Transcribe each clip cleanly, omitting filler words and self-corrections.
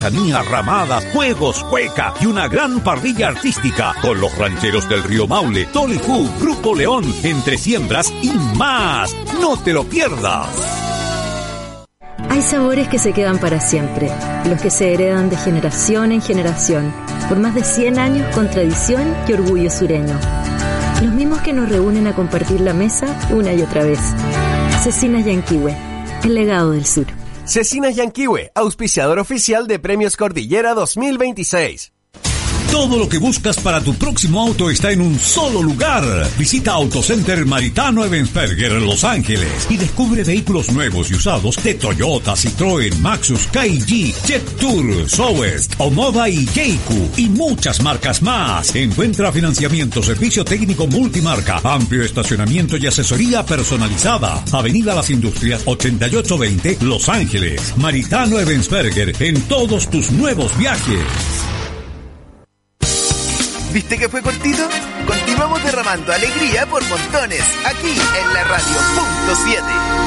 Ramadas, juegos, cueca y una gran parrilla artística con los rancheros del río Maule, Tollywood, Grupo León, Entre Siembras y más. ¡No te lo pierdas! Hay sabores que se quedan para siempre, los que se heredan de generación en generación, por más de 100 años con tradición y orgullo sureño. Los mismos que nos reúnen a compartir la mesa una y otra vez. Cecinas Yanquihue, el legado del sur. Cecinas Yanquihue, auspiciador oficial de Premios Cordillera 2026. Todo lo que buscas para tu próximo auto está en un solo lugar. Visita Autocenter Maritano Ebensberger en Los Ángeles y descubre vehículos nuevos y usados de Toyota, Citroën, Maxus, KG, Jet Tour, Southwest, Omoda y Jayco y muchas marcas más. Encuentra financiamiento, servicio técnico multimarca, amplio estacionamiento y asesoría personalizada. Avenida Las Industrias 8820, Los Ángeles. Maritano Ebensberger en todos tus nuevos viajes. ¿Viste que fue cortito? Continuamos derramando alegría por montones, aquí en la radio Punto 7.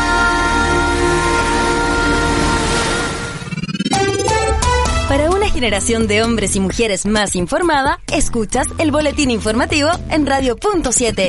Para una generación de hombres y mujeres más informada, escuchas el boletín informativo en Radio Punto 7.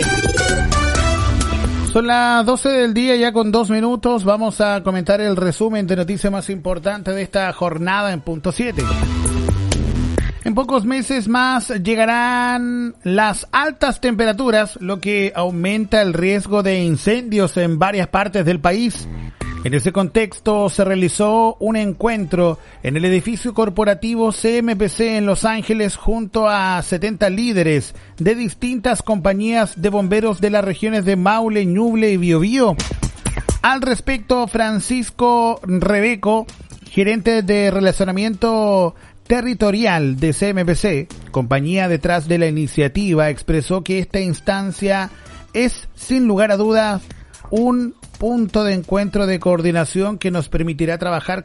Son las 12 del día ya con 2 minutos. Vamos a comentar el resumen de noticias más importantes de esta jornada en Punto 7. En pocos meses más llegarán las altas temperaturas, lo que aumenta el riesgo de incendios en varias partes del país. En ese contexto se realizó un encuentro en el edificio corporativo CMPC en Los Ángeles junto a 70 líderes de distintas compañías de bomberos de las regiones de Maule, Ñuble y Biobío. Al respecto, Francisco Rebeco, gerente de relacionamiento territorial de CMPC, compañía detrás de la iniciativa, expresó que esta instancia es, sin lugar a dudas, un punto de encuentro de coordinación que nos permitirá trabajar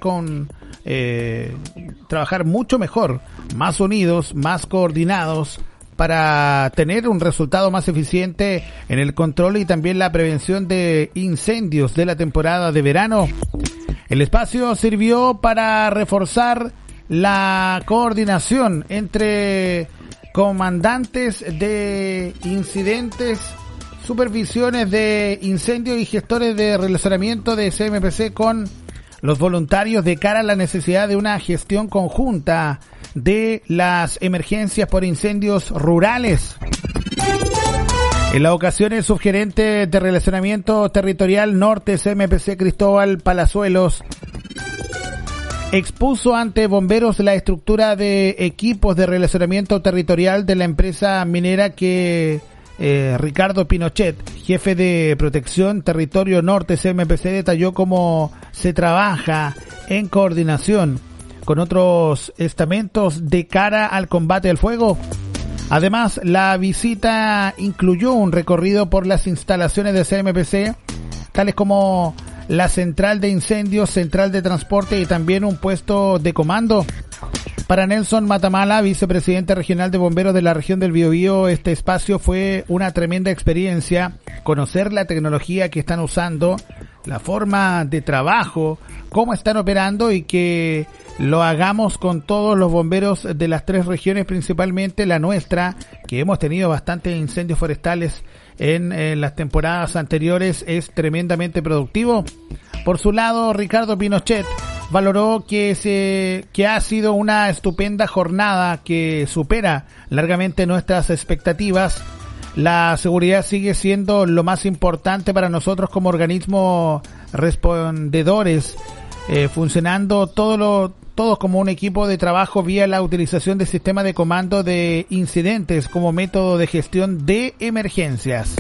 trabajar mucho mejor, más unidos, más coordinados, para tener un resultado más eficiente en el control y también la prevención de incendios de la temporada de verano. El espacio sirvió para reforzar la coordinación entre comandantes de incidentes, supervisiones de incendios y gestores de relacionamiento de CMPC con los voluntarios de cara a la necesidad de una gestión conjunta de las emergencias por incendios rurales. En la ocasión, el subgerente de relacionamiento territorial norte CMPC, Cristóbal Palazuelos, expuso ante bomberos la estructura de equipos de relacionamiento territorial de la empresa minera que Ricardo Pinochet, jefe de protección territorio norte CMPC, detalló cómo se trabaja en coordinación con otros estamentos de cara al combate al fuego. Además, la visita incluyó un recorrido por las instalaciones de CMPC, tales como la central de incendios, central de transporte y también un puesto de comando. Para Nelson Matamala, vicepresidente regional de bomberos de la región del Biobío, este espacio fue una tremenda experiencia, conocer la tecnología que están usando, la forma de trabajo, cómo están operando y que lo hagamos con todos los bomberos de las 3 regiones, principalmente la nuestra, que hemos tenido bastantes incendios forestales en las temporadas anteriores, es tremendamente productivo. Por su lado, Ricardo Pinochet valoró que ha sido una estupenda jornada que supera largamente nuestras expectativas. La seguridad sigue siendo lo más importante para nosotros como organismos respondedores, funcionando todos como un equipo de trabajo vía la utilización del sistema de comando de incidentes como método de gestión de emergencias.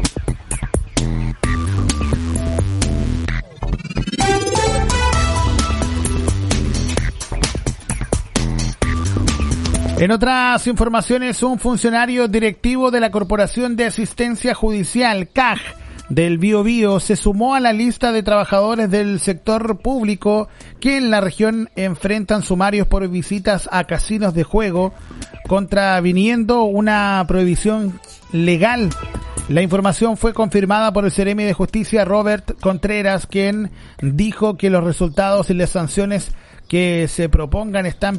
En otras informaciones, un funcionario directivo de la Corporación de Asistencia Judicial, CAJ, del Biobío se sumó a la lista de trabajadores del sector público que en la región enfrentan sumarios por visitas a casinos de juego, contraviniendo una prohibición legal. La información fue confirmada por el Seremi de Justicia, Robert Contreras, quien dijo que los resultados y las sanciones que se propongan están